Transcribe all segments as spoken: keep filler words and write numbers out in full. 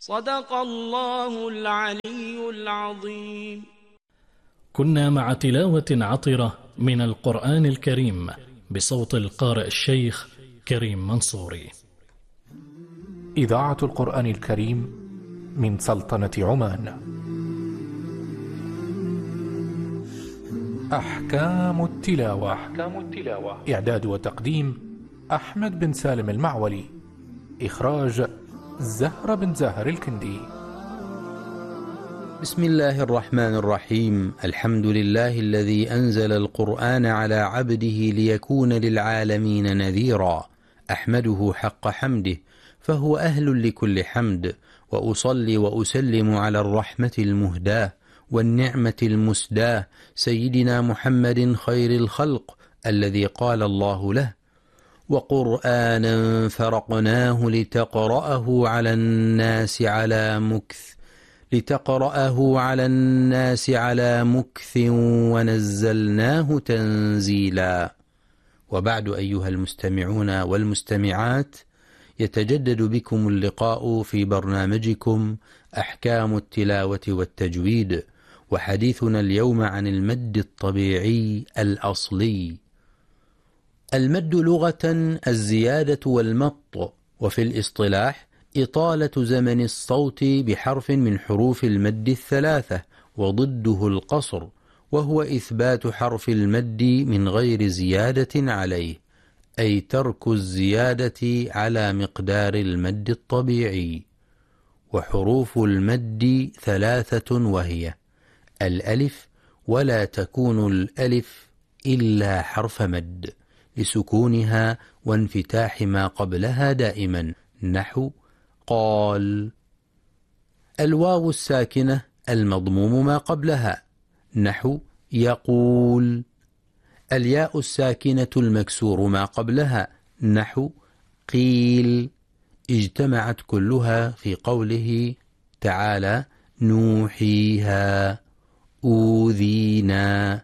صدق الله العلي العظيم. كنا مع تلاوة عطرة من القرآن الكريم بصوت القارئ الشيخ كريم منصوري. إذاعة القرآن الكريم من سلطنة عمان. أحكام التلاوة. أحكام التلاوة. إعداد وتقديم أحمد بن سالم المعولي. إخراج زهرة بن زاهر الكندي. بسم الله الرحمن الرحيم. الحمد لله الذي أنزل القرآن على عبده ليكون للعالمين نذيرا. أحمده حق حمده فهو أهل لكل حمد، وأصلي وأسلم على الرحمة المهداة والنعمة المسداة سيدنا محمد خير الخلق الذي قال الله له: وقرآنا فرقناه لتقرأه على الناس على مكث لتقرأه على الناس على مكث ونزلناه تنزيلا. وبعد، أيها المستمعون والمستمعات، يتجدد بكم اللقاء في برنامجكم أحكام التلاوة والتجويد، وحديثنا اليوم عن المد الطبيعي الأصلي. المد لغة الزيادة والمط، وفي الاصطلاح إطالة زمن الصوت بحرف من حروف المد الثلاثة، وضده القصر، وهو إثبات حرف المد من غير زيادة عليه، أي ترك الزيادة على مقدار المد الطبيعي. وحروف المد ثلاثة، وهي الألف، ولا تكون الألف إلا حرف مد لسكونها وانفتاح ما قبلها دائما، نحو قال. الواو الساكنة المضموم ما قبلها، نحو يقول. الياء الساكنة المكسور ما قبلها، نحو قيل. اجتمعت كلها في قوله تعالى: نوحيها، أوذينا،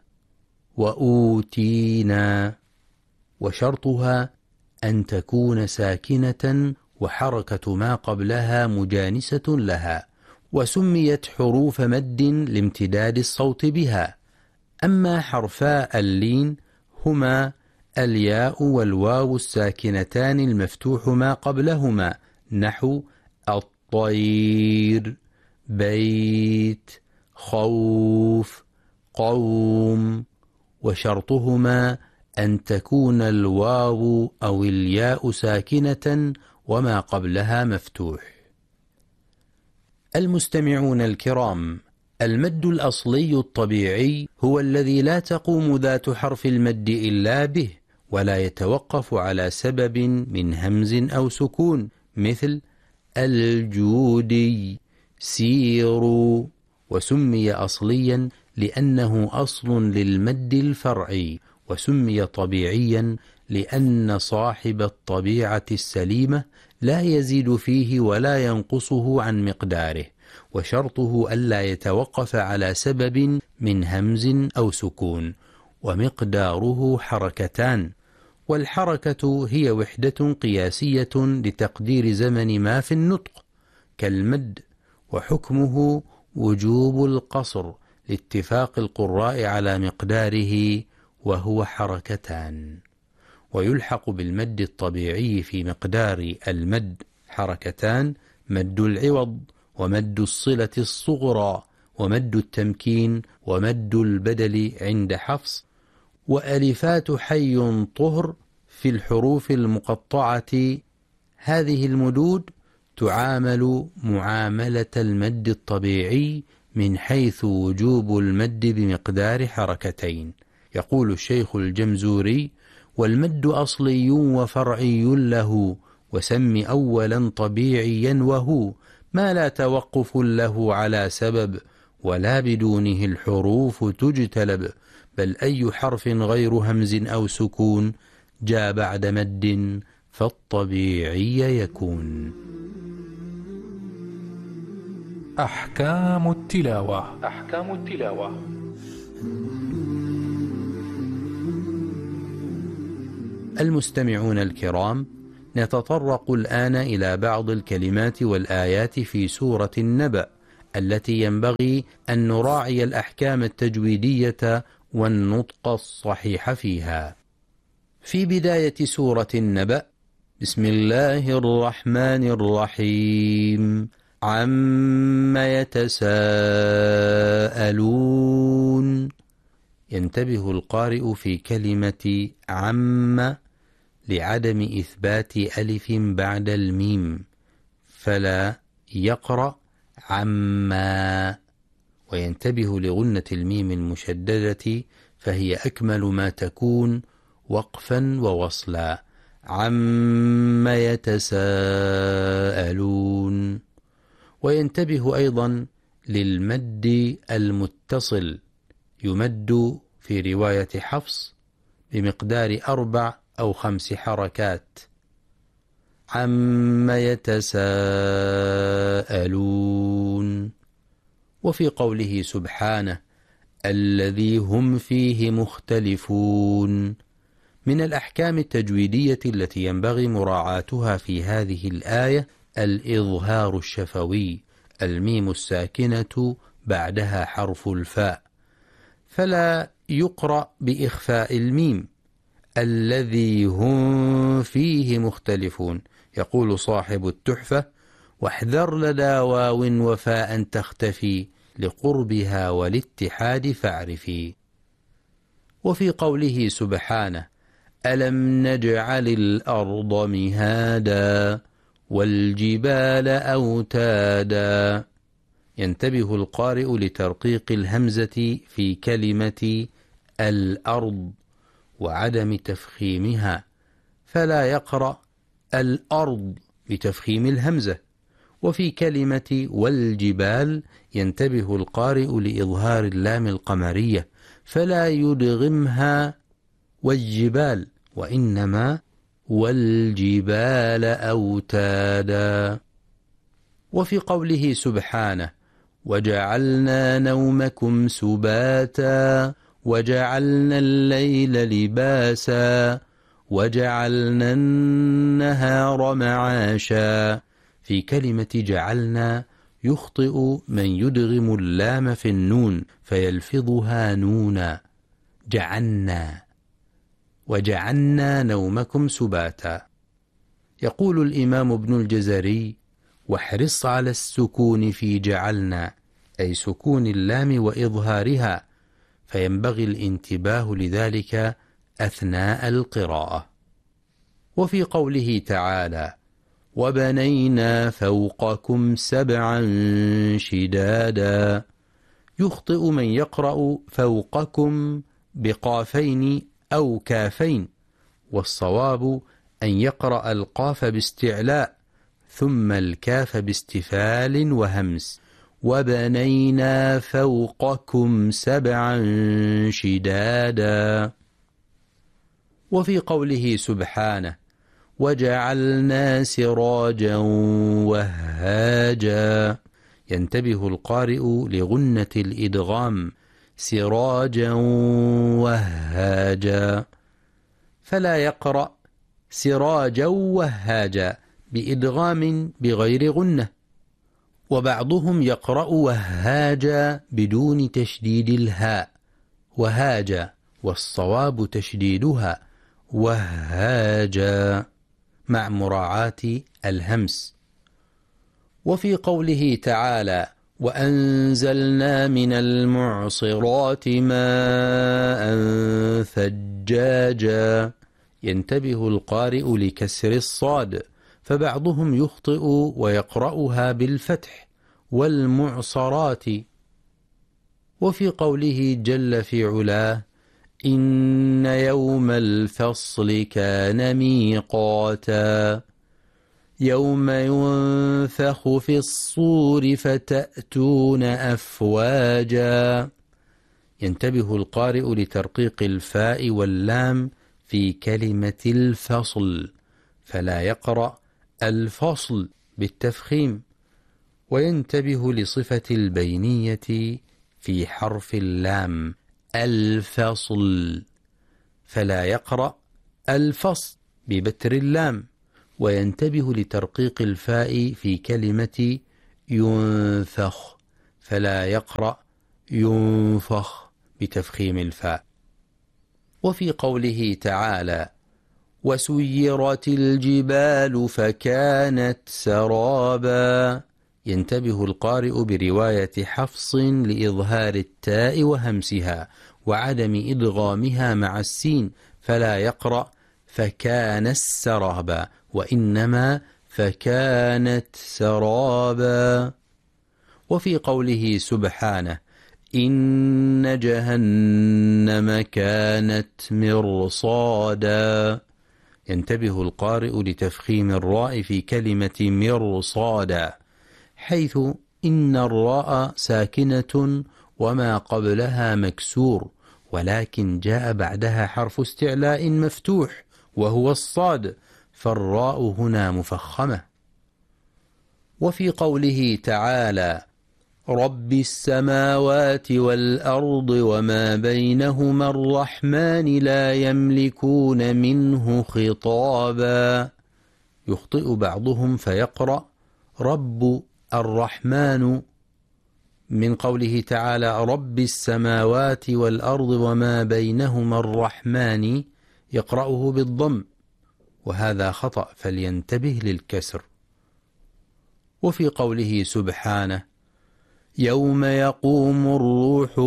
وأوتينا. وشرطها أن تكون ساكنة وحركة ما قبلها مجانسة لها، وسميت حروف مد لامتداد الصوت بها. أما حرفا اللين هما الياء والواو الساكنتان المفتوح ما قبلهما، نحو الطير، بيت، خوف، قوم. وشرطهما أن تكون الواو أو الياء ساكنة وما قبلها مفتوح. المستمعون الكرام، المد الأصلي الطبيعي هو الذي لا تقوم ذات حرف المد إلا به، ولا يتوقف على سبب من همز أو سكون، مثل الجودي، سيروا. وسمي أصليا لأنه أصل للمد الفرعي، وسمي طبيعيا لأن صاحب الطبيعة السليمة لا يزيد فيه ولا ينقصه عن مقداره، وشرطه ألا يتوقف على سبب من همز أو سكون، ومقداره حركتان. والحركة هي وحدة قياسية لتقدير زمن ما في النطق كالمد، وحكمه وجوب القصر لاتفاق القراء على مقداره، وهو حركتان. ويلحق بالمد الطبيعي في مقدار المد حركتان: مد العوض، ومد الصلة الصغرى، ومد التمكين، ومد البدل عند حفص. وألفات حي طهر في الحروف المقطعة. هذه المدود تعامل معاملة المد الطبيعي من حيث وجوب المد بمقدار حركتين. يقول الشيخ الجمزوري: والمد أصلي وفرعي له، وسم أولا طبيعيا وهو ما لا توقف له على سبب، ولا بدونه الحروف تجتلب، بل أي حرف غير همز أو سكون جاء بعد مد فالطبيعي يكون. أحكام التلاوة. أحكام التلاوة. المستمعون الكرام، نتطرق الآن إلى بعض الكلمات والآيات في سورة النبأ التي ينبغي أن نراعي الأحكام التجويدية والنطق الصحيح فيها. في بداية سورة النبأ: بسم الله الرحمن الرحيم، عم يتساءلون. ينتبه القارئ في كلمة عم لعدم إثبات ألف بعد الميم، فلا يقرأ عما، وينتبه لغنة الميم المشددة فهي أكمل ما تكون وقفا ووصلا. عم يتساءلون. وينتبه أيضا للمد المتصل، يمد في رواية حفص بمقدار أربع أو خمس حركات. عم يتساءلون. وفي قوله سبحانه: الذي هم فيه مختلفون. من الأحكام التجويدية التي ينبغي مراعاتها في هذه الآية الإظهار الشفوي، الميم الساكنة بعدها حرف الفاء، فلا يقرأ بإخفاء الميم. الذي هم فيه مختلفون. يقول صاحب التحفة: واحذر لدى واو وفاء تختفي، لقربها والاتحاد فاعرفي. وفي قوله سبحانه: ألم نجعل الأرض مهادا والجبال أوتادا. ينتبه القارئ لترقيق الهمزة في كلمة الأرض وعدم تفخيمها، فلا يقرأ الأرض بتفخيم الهمزة. وفي كلمة والجبال ينتبه القارئ لإظهار اللام القمرية، فلا يدغمها والجبال، وإنما والجبال أوتادا. وفي قوله سبحانه: وجعلنا نومكم سباتا وجعلنا الليل لباسا وجعلنا النهار معاشا. في كلمة جعلنا يخطئ من يدغم اللام في النون فيلفظها نونا، جعلنا. وجعلنا نومكم سباتا. يقول الإمام ابن الجزري: واحرص على السكون في جعلنا، أي سكون اللام وإظهارها، فينبغي الانتباه لذلك أثناء القراءة. وفي قوله تعالى: وبنينا فوقكم سبعا شدادا، يخطئ من يقرأ فوقكم بقافين أو كافين، والصواب أن يقرأ القاف باستعلاء ثم الكاف باستفال وهمس. وبنينا فوقكم سبعا شدادا. وفي قوله سبحانه: وجعلنا سراجا وهاجا، ينتبه القارئ لغنة الإدغام، سراجا وهاجا، فلا يقرأ سراجا وهاجا بإدغام بغير غنة. وبعضهم يقرأ وهاجا بدون تشديد الهاء، وهاجا، والصواب تشديدها وهاجا مع مراعاة الهمس. وفي قوله تعالى: وأنزلنا من المعصرات ماء ثجاجا، ينتبه القارئ لكسر الصاد، فبعضهم يخطئ ويقرأها بالفتح، والمعصرات. وفي قوله جل في علاه: إن يوم الفصل كان ميقاتا، يوم ينفخ في الصور فتأتون أفواجا، ينتبه القارئ لترقيق الفاء واللام في كلمة الفصل، فلا يقرأ الفصل بالتفخيم. وينتبه لصفة البينية في حرف اللام، الفصل، فلا يقرأ الفصل ببتر اللام. وينتبه لترقيق الفاء في كلمة ينفخ، فلا يقرأ ينفخ بتفخيم الفاء. وفي قوله تعالى وسيرت الجبال فكانت سرابا، ينتبه القارئ برواية حفص لإظهار التاء وهمسها وعدم إدغامها مع السين، فلا يقرأ فكان السرابا، وإنما فكانت سرابا. وفي قوله سبحانه إن جهنم كانت مرصادا، ينتبه القارئ لتفخيم الراء في كلمة مرصادا، حيث إن الراء ساكنة وما قبلها مكسور، ولكن جاء بعدها حرف استعلاء مفتوح وهو الصاد، فالراء هنا مفخمة. وفي قوله تعالى رب السماوات والأرض وما بينهما الرحمن لا يملكون منه خطابا، يخطئ بعضهم فيقرأ رب الرحمن من قوله تعالى رب السماوات والأرض وما بينهما الرحمن، يقرأه بالضم، وهذا خطأ فلينتبه للكسر. وفي قوله سبحانه يوم يقوم الروح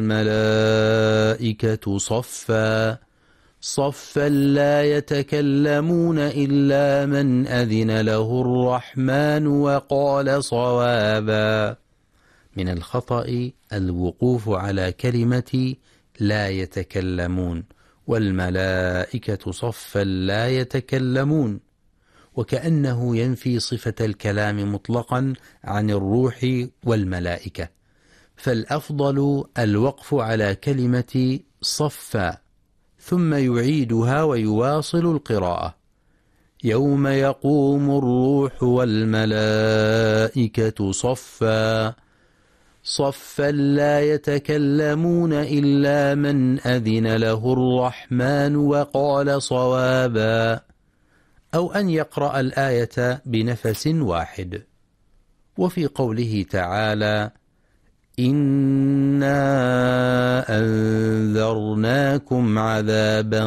والملائكة صفا صفا لا يتكلمون إلا من أذن له الرحمن وقال صوابا. من الخطأ الوقوف على كلمة لا يتكلمون، والملائكة صفا لا يتكلمون، وكأنه ينفي صفة الكلام مطلقا عن الروح والملائكة، فالأفضل الوقف على كلمة صفا ثم يعيدها ويواصل القراءة يوم يقوم الروح والملائكة صفا صفا لا يتكلمون إلا من أذن له الرحمن وقال صوابا، أو أن يقرأ الآية بنفس واحد. وفي قوله تعالى إنا أنذرناكم عذابا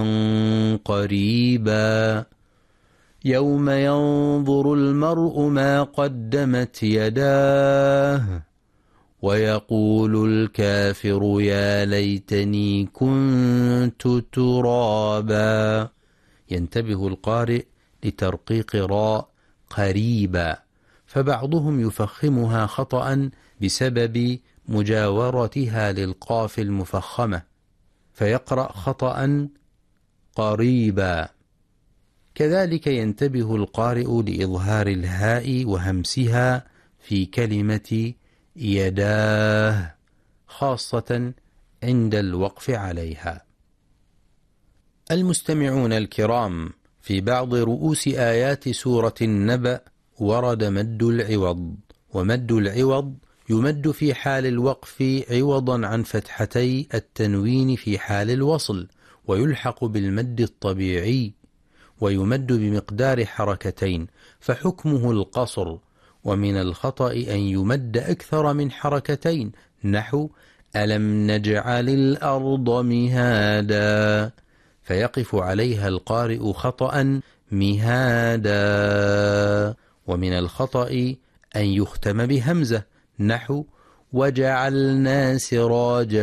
قريبا يوم ينظر المرء ما قدمت يداه ويقول الكافر يا ليتني كنت ترابا، ينتبه القارئ لترقيق راء قريبا، فبعضهم يفخمها خطأ بسبب مجاورتها للقاف المفخمة فيقرأ خطأ قريبا. كذلك ينتبه القارئ لإظهار الهاء وهمسها في كلمة يداه، خاصة عند الوقف عليها. المستمعون الكرام، في بعض رؤوس آيات سورة النبأ ورد مد العوض، ومد العوض يمد في حال الوقف عوضا عن فتحتي التنوين في حال الوصل، ويلحق بالمد الطبيعي، ويمد بمقدار حركتين، فحكمه القصر. ومن الخطأ أن يمد أكثر من حركتين، نحو ألم نجعل الأرض مهادا، فيقف عليها القارئ خطأ مهادا. ومن الخطأ أن يختم بهمزة، نحو وجعلنا سراجا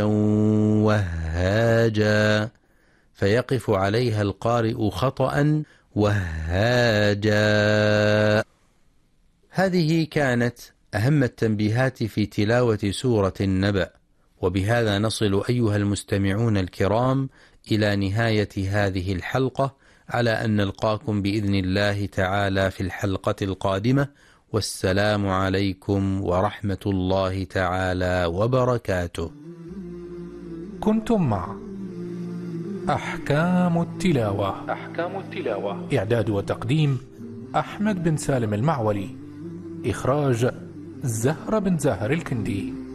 وهاجا، فيقف عليها القارئ خطأ وهاجا. هذه كانت أهم التنبيهات في تلاوة سورة النبأ، وبهذا نصل أيها المستمعون الكرام إلى نهاية هذه الحلقة، على أن نلقاكم بإذن الله تعالى في الحلقة القادمة، والسلام عليكم ورحمة الله تعالى وبركاته. كنتم مع أحكام التلاوة. أحكام التلاوة إعداد وتقديم أحمد بن سالم المعولي، إخراج زهرة بن زاهر الكندي.